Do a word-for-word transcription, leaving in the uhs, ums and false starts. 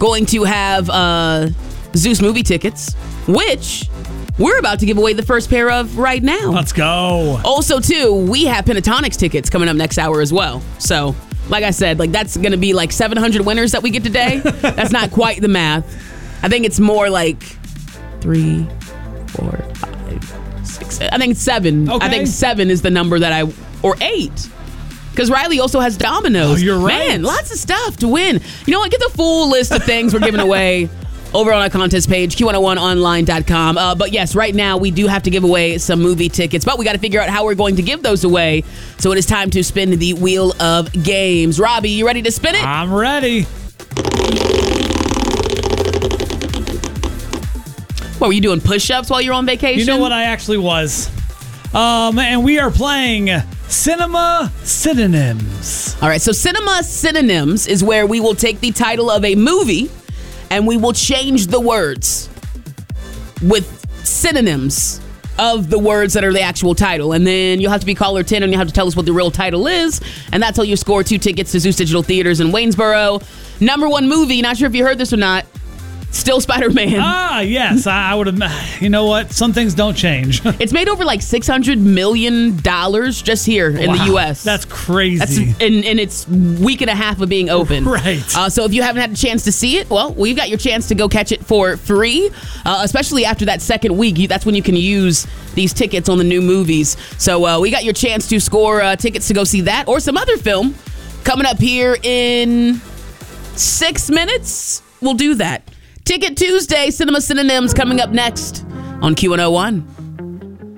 going to have uh, Zeus movie tickets, which we're about to give away the first pair of right now. Let's go. Also, too, we have Pentatonics tickets coming up next hour as well. So, like I said, like that's going to be like seven hundred winners that we get today. That's not quite the math. I think it's more like three, four, five, six. I think seven. Okay. I think seven is the number that I, or eight. Because Riley also has dominoes. Oh, you're right. Man, lots of stuff to win. You know what? Get the full list of things we're giving away over on our contest page, Q one oh one online dot com. Uh, but yes, right now we do have to give away some movie tickets, but we got to figure out how we're going to give those away. So it is time to spin the Wheel of Games. Robbie, you ready to spin it? I'm ready. What, were you doing push-ups while you're on vacation? You know what? I actually was. Um, and we are playing Cinema Synonyms. All right, so Cinema Synonyms is where we will take the title of a movie and we will change the words with synonyms of the words that are the actual title. And then you'll have to be caller ten and you'll have to tell us what the real title is. And that's how you score two tickets to Zeus Digital Theaters in Waynesboro. Number one movie, not sure if you heard this or not, still Spider-Man. Ah, yes. I, I would have. You know what? Some things don't change. It's made over like six hundred million dollars just here in Wow, the U S. That's crazy. That's in, in its week and a half of being open. Right. Uh, so if you haven't had a chance to see it, well, we've got your chance to go catch it for free, uh, especially after that second week. You, that's when you can use these tickets on the new movies. So uh, we got your chance to score uh, tickets to go see that or some other film coming up here in six minutes. We'll do that. Ticket Tuesday, Cinema Synonyms coming up next on Q one oh one.